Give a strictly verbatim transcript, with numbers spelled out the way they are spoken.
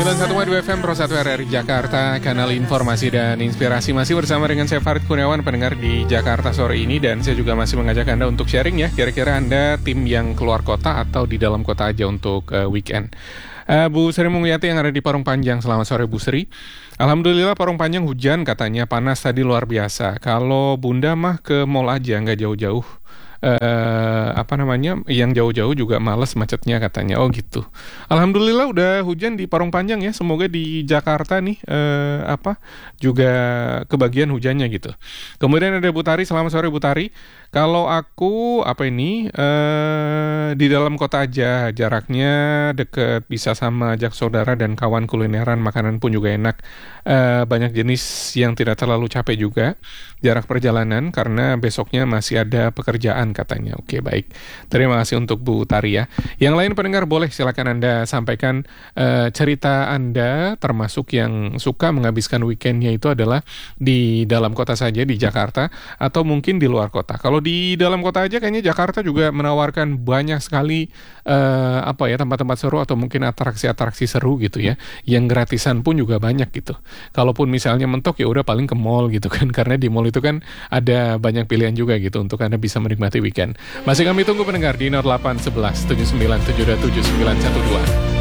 sembilan puluh satu koma dua F M Pro satu R R I Jakarta, kanal informasi dan inspirasi. Masih bersama dengan saya Farid Kurniawan, pendengar di Jakarta sore ini. Dan saya juga masih mengajak Anda untuk sharing ya. Kira-kira Anda tim yang keluar kota atau di dalam kota aja untuk uh, weekend. uh, Bu Sri Mungyati yang ada di Parung Panjang. Selamat sore Bu Sri. Alhamdulillah Parung Panjang hujan katanya, panas tadi luar biasa. Kalau Bunda mah ke mall aja, nggak jauh-jauh. Uh, apa namanya, yang jauh-jauh juga males macetnya katanya. Oh gitu. Alhamdulillah udah hujan di Parung Panjang ya. Semoga di Jakarta nih uh, apa juga kebagian hujannya gitu. Kemudian ada Bu Tari. Selamat sore Bu Tari. Kalau aku apa ini uh, di dalam kota aja, jaraknya deket, bisa sama ajak saudara dan kawan kulineran, makanan pun juga enak. Uh, banyak jenis yang tidak terlalu capek juga jarak perjalanan karena besoknya masih ada pekerjaan katanya. Oke, baik. Terima kasih untuk Bu Tari ya. Yang lain pendengar boleh silakan Anda sampaikan uh, cerita Anda, termasuk yang suka menghabiskan weekendnya itu adalah di dalam kota saja, di Jakarta, atau mungkin di luar kota. Kalau di dalam kota aja kayaknya Jakarta juga menawarkan banyak sekali uh, apa ya tempat-tempat seru atau mungkin atraksi-atraksi seru gitu ya. Yang gratisan pun juga banyak gitu. Kalaupun misalnya mentok ya udah paling ke mall gitu kan, karena di mall itu kan ada banyak pilihan juga gitu untuk Anda bisa menikmati weekend. Masih kami tunggu pendengar di nol delapan satu satu tujuh sembilan tujuh dua tujuh sembilan satu dua.